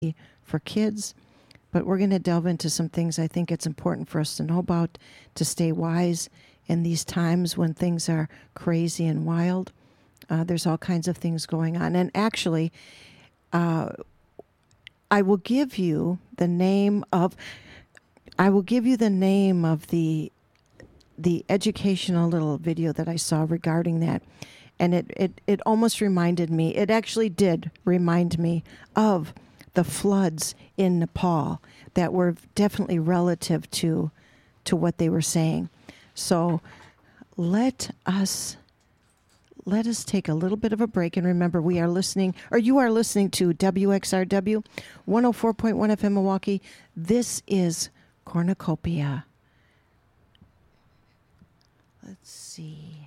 for kids. But we're going to delve into some things I think it's important for us to know about to stay wise in these times when things are crazy and wild. There's all kinds of things going on. And actually, I will give you the name of the educational little video that I saw regarding that. And it almost reminded me, it actually did remind me of the floods in Nepal that were definitely relative to what they were saying. So let us take a little bit of a break. And remember, you are listening to WXRW 104.1 FM Milwaukee. This is Cornucopia. Let's see.